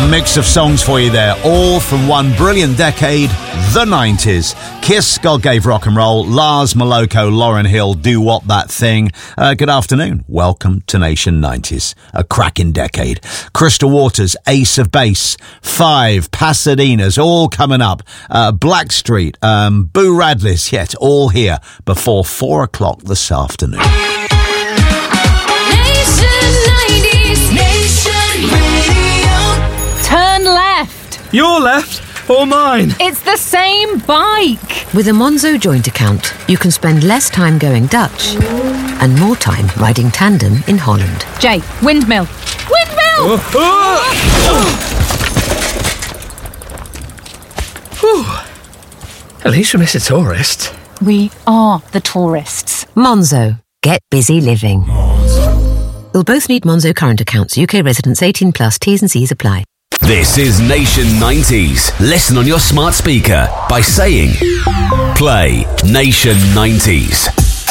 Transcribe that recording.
mix of songs for you there, all from one brilliant decade, the 90s. Kiss, God Gave Rock and Roll, Lars Moloko, Lauryn Hill, Do What That Thing. Good afternoon. Welcome to Nation 90s. A cracking decade. Crystal Waters, Ace of Base, Five, Pasadena's, all coming up. Blackstreet, Boo Radley's, yet all here before 4 o'clock this afternoon. Turn left. Your left or mine? It's the same bike. With a Monzo joint account, you can spend less time going Dutch and more time riding tandem in Holland. Jay, windmill. Windmill! At least we miss a tourist. We are the tourists. Monzo. Get busy living. You'll both need Monzo current accounts. UK residents 18 plus. T's and C's apply. This is Nation 90s. Listen on your smart speaker by saying, play Nation 90s.